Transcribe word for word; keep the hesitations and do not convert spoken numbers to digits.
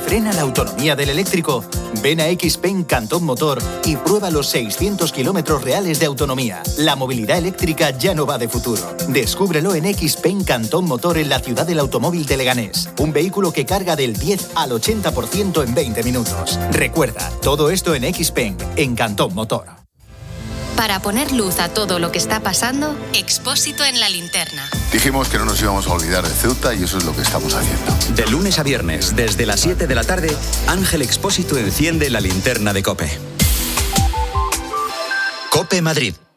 frena la autonomía del eléctrico? Ven a Xpeng Cantón Motor y prueba los seiscientos kilómetros reales de autonomía. La movilidad eléctrica ya no va de futuro. Descúbrelo en Xpeng Cantón Motor en la ciudad del automóvil de Leganés. Un vehículo que carga del diez al ochenta por ciento en veinte minutos. Recuerda, todo esto en Xpeng, en Cantón Motor. Para poner luz a todo lo que está pasando, Expósito en la linterna. Dijimos que no nos íbamos a olvidar de Ceuta y eso es lo que estamos haciendo. De lunes a viernes, desde las siete de la tarde, Ángel Expósito enciende la linterna de COPE. COPE Madrid.